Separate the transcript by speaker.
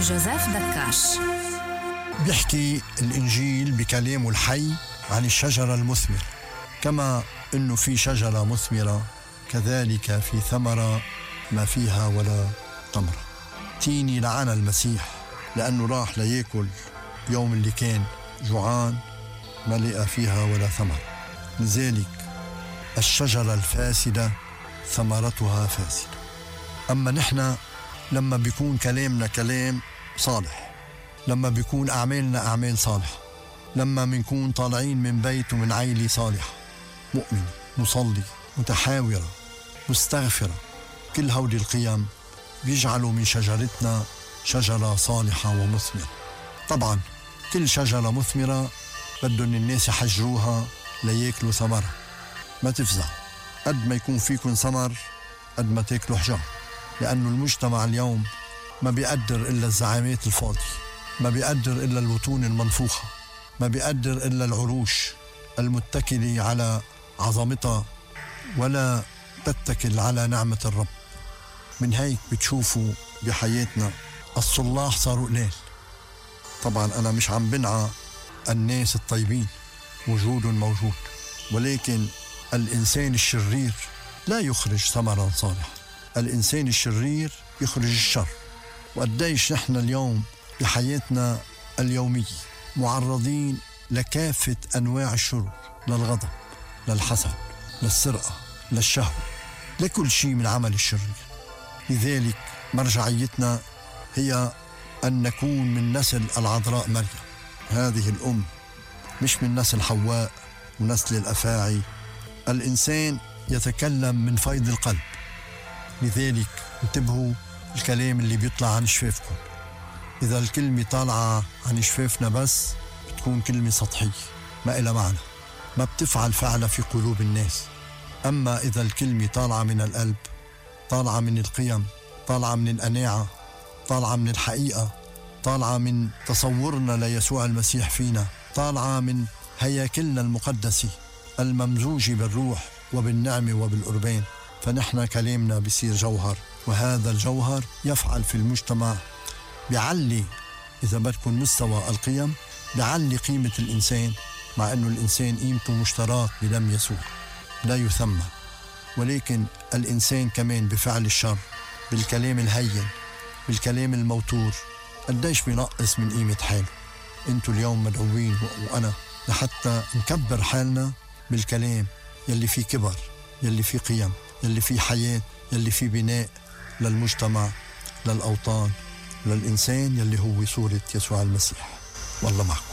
Speaker 1: جوزيف دكاش.
Speaker 2: بيحكي الإنجيل بكلامه الحي عن الشجرة المثمرة، كما إنه في شجرة مثمرة كذلك في ثمرة ما فيها ولا تمرة. تيني لعن المسيح لأنه راح ليأكل يوم اللي كان جوعان ما لقى فيها ولا ثمر. لذلك الشجرة الفاسدة ثمرتها فاسدة. أما نحن لما بيكون كلامنا كلام صالح، لما بيكون أعمالنا أعمال صالحة، لما بنكون طالعين من بيت ومن عائلة صالحة، مؤمنة، مصلي، متحاورة، مستغفرة، كل هودي القيم بيجعلوا من شجرتنا شجرة صالحة ومثمرة. طبعا كل شجرة مثمرة بدهم الناس يحجروها ليأكلوا ثمرها. ما تفزعوا، قد ما يكون فيكم ثمر قد ما تاكلوا حجار، لأنه المجتمع اليوم ما بيقدر إلا الزعامات الفاضية، ما بيقدر إلا البطون المنفوخة، ما بيقدر إلا العروش المتكلة على عظمتها ولا تتكل على نعمة الرب. من هيك بتشوفوا بحياتنا الصلاح صاروا قليل. طبعا أنا مش عم بنعى الناس الطيبين، وجود موجود، ولكن الإنسان الشرير لا يخرج ثمرا صالحا. الإنسان الشرير يخرج الشر. وقديش نحن اليوم بحياتنا اليومية معرضين لكافة أنواع الشرور، للغضب، للحسد، للسرقة، للشهوة، لكل شيء من عمل الشرير. لذلك مرجعيتنا هي أن نكون من نسل العذراء مريم، هذه الأم، مش من نسل حواء ونسل الأفاعي. الإنسان يتكلم من فيض القلب. لذلك انتبهوا الكلام اللي بيطلع عن شفافكم. إذا الكلمة طالعة عن شفافنا بس بتكون كلمة سطحية ما إلها معنى، ما بتفعل فعل في قلوب الناس. أما إذا الكلمة طالعة من القلب، طالعة من القيم، طالعة من القناعة، طالعة من الحقيقة، طالعة من تصورنا ليسوع المسيح فينا، طالعة من هياكلنا المقدسة الممزوجة بالروح وبالنعمة وبالقربان، فنحن كلامنا بيصير جوهر، وهذا الجوهر يفعل في المجتمع، بيعلي إذا بدكم مستوى القيم، بيعلي قيمة الإنسان، مع أنه الإنسان قيمته مشترك بدم يسوع لا يثمن. ولكن الإنسان كمان بفعل الشر، بالكلام الهين، بالكلام الموتور، قديش بينقص من قيمة حاله. انتوا اليوم مدعوين وأنا لحتى نكبر حالنا بالكلام يلي فيه كبر، يلي فيه قيم، يلي فيه حياة، يلي فيه بناء للمجتمع، للأوطان، للإنسان يلي هو صورة يسوع المسيح. والله معكم.